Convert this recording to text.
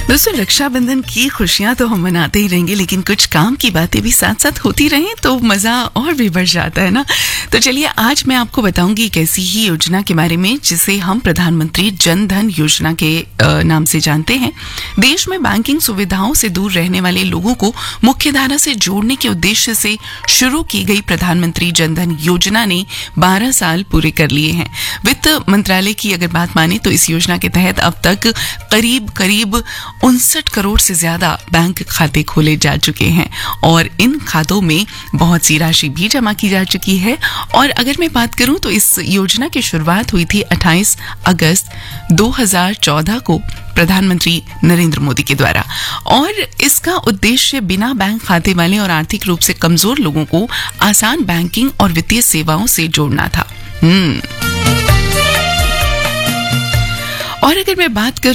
दोस्तों, रक्षाबंधन की खुशियां तो हम मनाते ही रहेंगे, लेकिन कुछ काम की बातें भी साथ साथ होती रहें तो मजा और भी बढ़ जाता है ना। तो चलिए, आज मैं आपको बताऊंगी एक ऐसी ही योजना के बारे में जिसे हम प्रधानमंत्री जन धन योजना के नाम से जानते हैं। देश में बैंकिंग सुविधाओं से दूर रहने वाले लोगों को मुख्यधारा से जोड़ने के उद्देश्य से शुरू की गई प्रधानमंत्री जन धन योजना ने 12 साल पूरे कर लिए हैं। वित्त मंत्रालय की अगर बात माने तो इस योजना के तहत अब तक करीब 59 करोड़ से ज्यादा बैंक खाते खोले जा चुके हैं और इन खातों में बहुत सी राशि भी जमा की जा चुकी है। और अगर मैं बात करूं तो इस योजना की शुरुआत हुई थी 28 अगस्त 2014 को प्रधानमंत्री नरेंद्र मोदी के द्वारा, और इसका उद्देश्य बिना बैंक खाते वाले और आर्थिक रूप से कमजोर लोगों को आसान बैंकिंग और वित्तीय सेवाओं से जोड़ना था। और अगर मैं बात